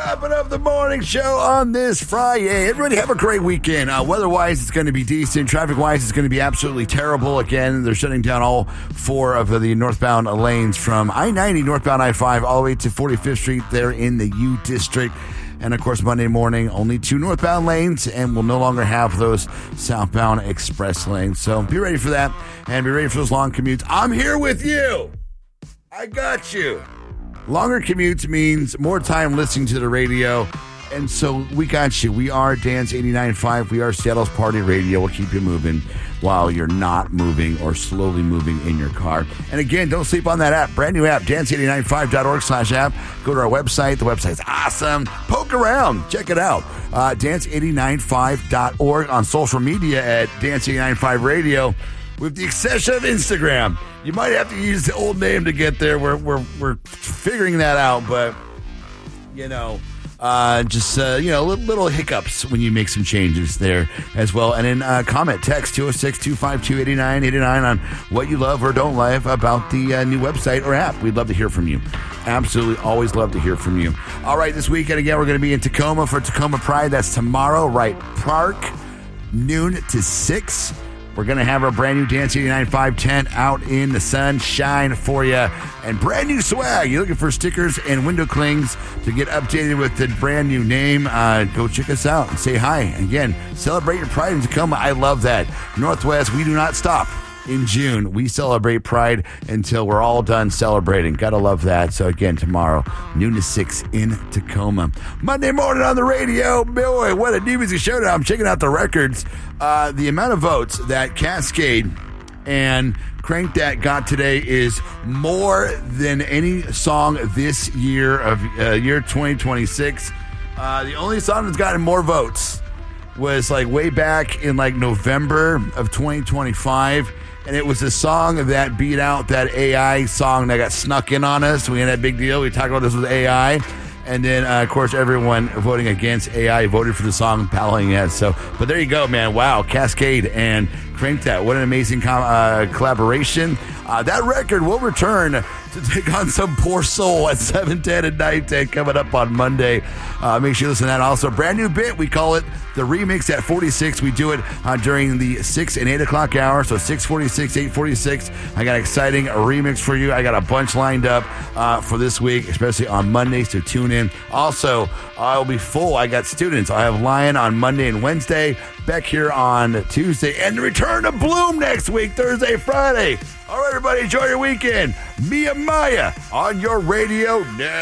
Wrapping up the morning show on this Friday. Everybody have a great weekend. Weather-wise, it's going to be decent. Traffic-wise, it's going to be absolutely terrible. Again, they're shutting down all four of the northbound lanes from I-90, northbound I-5, all the way to 45th Street there in the U District. And, of course, Monday morning, only 2 northbound lanes, and we'll no longer have those southbound express lanes. So be ready for that, and be ready for those long commutes. I'm here with you. I got you. Longer commutes means more time listening to the radio, and so we got you. We are Dance 89.5. We are Seattle's Party Radio. We'll keep you moving while you're not moving or slowly moving in your car. And again, don't sleep on that app. Brand new app, dance895.org/app. Go to our website. The website's awesome. Poke around. Check it out. Dance895.org. On social media at Dance895 Radio. With the exception of Instagram. You might have to use the old name to get there. We're figuring that out, but little hiccups when you make some changes there as well. And then comment, text 206-252-8989 on what you love or don't love about the new website or app. We'd love to hear from you. Absolutely, always love to hear from you. All right, this weekend again, we're going to be in Tacoma for Tacoma Pride. That's tomorrow, Wright Park, noon to 6. We're going to have our brand new Dance 89.5 tent out in the sunshine for you. And brand new swag. You're looking for stickers and window clings to get updated with the brand new name. Go check us out and say hi. Again, celebrate your pride in Tacoma. I love that. Northwest, we do not stop. In June, we celebrate Pride until we're all done celebrating. Gotta love that. So again, tomorrow, noon to 6 in Tacoma. Monday morning on the radio. Boy, what a new music showdown. I'm checking out the records. The amount of votes that Cascade and Crank That got today is more than any song this year of year 2026. The only song that's gotten more votes was like way back in like November of 2025. And it was a song that beat out that AI song that got snuck in on us. We had that big deal. We talked about this with AI. And then, of course, everyone voting against AI voted for the song Paddling It. So, but there you go, man. Wow, Cascade and Crank That. What an amazing collaboration. That record will return to take on some poor soul at 7:10 and 9:10 coming up on Monday. Make sure you listen to that. Also, brand new bit. We call it the remix at 46. We do it during the 6 and 8 o'clock hour. So 6:46, 8:46. I got an exciting remix for you. I got a bunch lined up for this week, especially on Monday. So tune in. Also, I'll be full. I got students. I have Lion on Monday and Wednesday. Beck here on Tuesday. And the return of Bloom next week, Thursday, Friday. All right, everybody, enjoy your weekend. Mia Maya on your radio now.